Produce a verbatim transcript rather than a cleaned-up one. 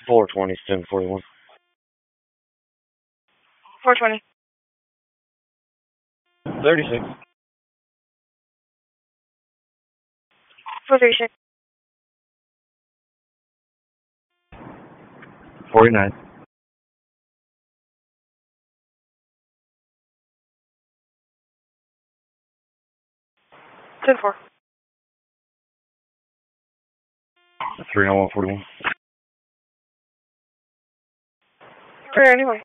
four twenty, ten forty-one. four twenty. thirty-six. four thirty-six. forty-nine. ten four. three oh one forty-one. Okay, anyway.